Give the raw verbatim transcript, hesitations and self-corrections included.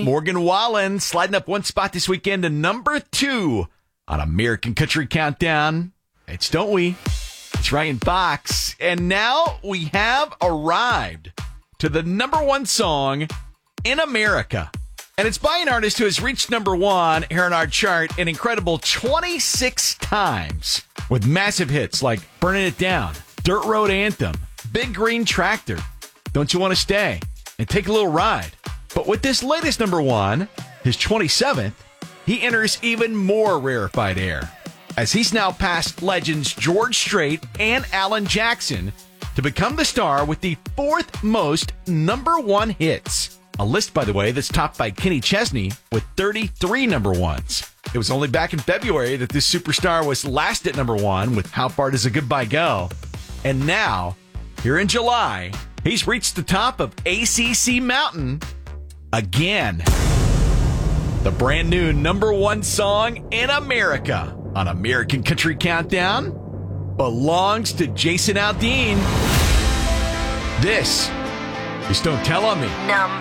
Morgan Wallen sliding up one spot this weekend to number two on American Country Countdown. It's Don't We? It's Ryan Fox. And now we have arrived to the number one song in America. And it's by an artist who has reached number one here on our chart an incredible twenty-six times with massive hits like Burning It Down, Dirt Road Anthem, Big Green Tractor, Don't You Want to Stay, and Take a Little Ride. But with this latest number one, his twenty-seventh, he enters even more rarefied air, as he's now passed legends George Strait and Alan Jackson to become the star with the fourth most number one hits. A list, by the way, that's topped by Kenny Chesney with thirty-three number ones. It was only back in February that this superstar was last at number one with How Far Does a Goodbye Go? And now, here in July, he's reached the top of A C C Mountain again. The brand new number one song in America on American Country Countdown belongs to Jason Aldean. This is Don't Tell on Me. Number